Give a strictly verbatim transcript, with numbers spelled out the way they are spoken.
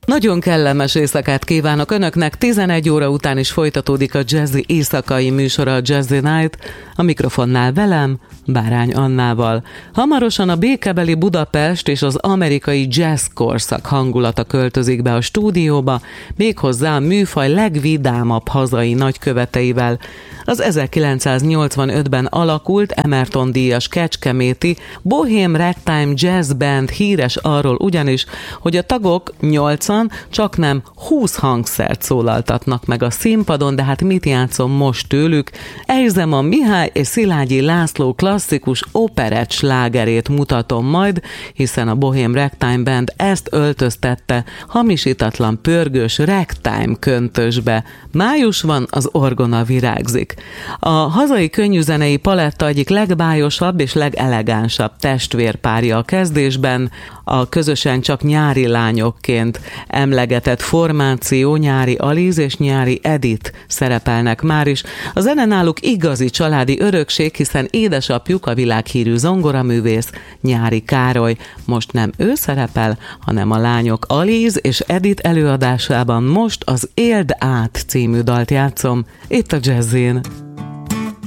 Nagyon kellemes éjszakát kívánok Önöknek, tizenegy óra után is folytatódik a Jazzy éjszakai műsora, a Jazzy Night, a mikrofonnál velem, Bárány Annával. Hamarosan a békebeli Budapest és az amerikai jazz korszak hangulata költözik be a stúdióba, méghozzá a műfaj legvidámabb hazai nagyköveteivel. Az ezerkilencszáznyolcvanötben alakult Emerton díjas kecskeméti Bohém Ragtime Jazz Band híres arról ugyanis, hogy a tagok nyolcan csaknem húsz hangszert szólaltatnak meg a színpadon, de hát mit játszom most tőlük? Eizeman Mihály és Szilágyi László klasszikus operett slágerét mutatom majd, hiszen a Bohém Ragtime Band ezt öltöztette hamisítatlan pörgős ragtime köntösbe. Május van, az orgona virágzik. A hazai könnyűzenei paletta egyik legbájosabb és legelegánsabb testvérpárja a kezdésben, a közösen csak nyári lányokként emlegetett formáció, Nyári Aliz és Nyári Edith szerepelnek már is. A zene náluk igazi családi örökség, hiszen édesapjuk a világhírű zongoraművész Nyári Károly. Most nem ő szerepel, hanem a lányok Aliz és Edith előadásában. Most az Éld át című dalt játszom, itt a Jazzin.